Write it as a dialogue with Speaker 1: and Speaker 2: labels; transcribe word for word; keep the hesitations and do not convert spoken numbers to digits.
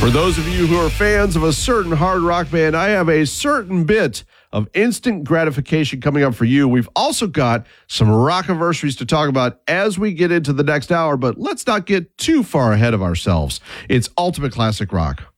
Speaker 1: For those of you who are fans of a certain hard rock band, I have a certain bit of instant gratification coming up for you. We've also got some rock-anniversaries to talk about as we get into the next hour, but let's not get too far ahead of ourselves. It's Ultimate Classic Rock.